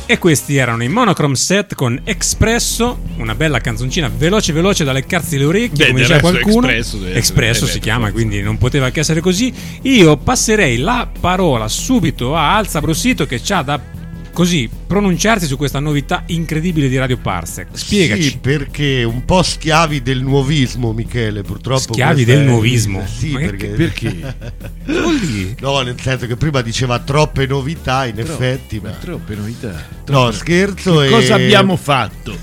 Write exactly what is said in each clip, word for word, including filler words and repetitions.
E questi erano i Monochrome Set con Espresso, una bella canzoncina veloce veloce da leccarsi le orecchie. Beh, come diceva qualcuno, Espresso, Espresso si chiama, quindi non poteva che essere così. Io passerei la parola subito a Alza Brossito, che c'ha da così pronunciarsi su questa novità incredibile di Radio Parsec. Spiegaci. Sì, perché un po' schiavi del nuovismo, Michele, purtroppo. Schiavi del è... nuovismo? Sì, ma perché perché? Vuol dire? No, nel senso che prima diceva troppe novità, in Tro- effetti, ma troppe novità. Troppe... No, scherzo. Che e... cosa abbiamo fatto?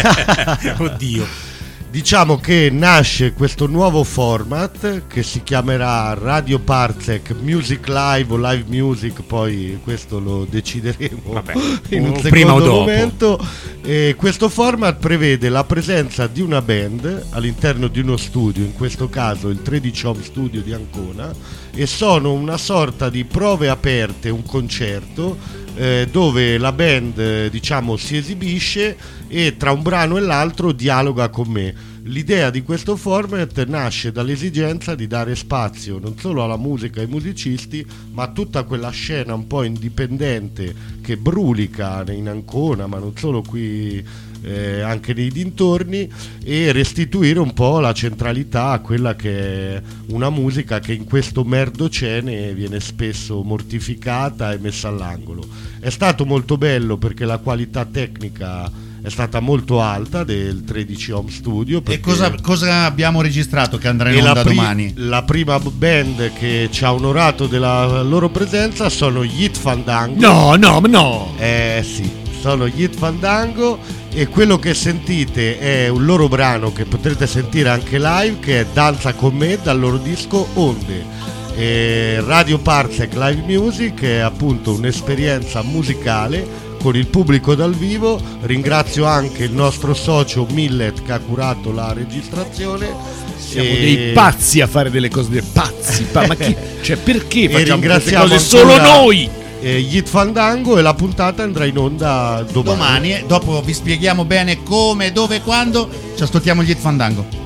Oddio. Diciamo che nasce questo nuovo format che si chiamerà Radio Parsec Music Live o Live Music, poi questo lo decideremo. Vabbè, in un prima secondo o momento. E questo format prevede la presenza di una band all'interno di uno studio, in questo caso il tredici Home Studio di Ancona, e sono una sorta di prove aperte, un concerto eh, dove la band eh, diciamo si esibisce e tra un brano e l'altro dialoga con me. L'idea di questo format nasce dall'esigenza di dare spazio non solo alla musica e ai musicisti, ma a tutta quella scena un po' indipendente che brulica in Ancona, ma non solo qui, eh, anche nei dintorni, e restituire un po' la centralità a quella che è una musica che in questo merdocene viene spesso mortificata e messa all'angolo. È stato molto bello perché la qualità tecnica è stata molto alta del tredici Home Studio. E cosa, cosa abbiamo registrato che andrà in onda la pri- domani? La prima band che ci ha onorato della loro presenza sono gli Hit Fandango. No, no, no! Eh sì, sono gli Hit Fandango, e quello che sentite è un loro brano che potrete sentire anche live, che è Danza con me, dal loro disco Onde. E Radio Parsec Live Music è appunto un'esperienza musicale con il pubblico dal vivo. Ringrazio anche il nostro socio Millet che ha curato la registrazione. Siamo e... dei pazzi a fare delle cose dei pazzi, pa- ma chi, cioè perché facciamo queste cose solo solo noi? Eh, Hit Fandango, e la puntata andrà in onda domani. Domani, eh, dopo vi spieghiamo bene come, dove e quando. Ci ascoltiamo gli Hit Fandango.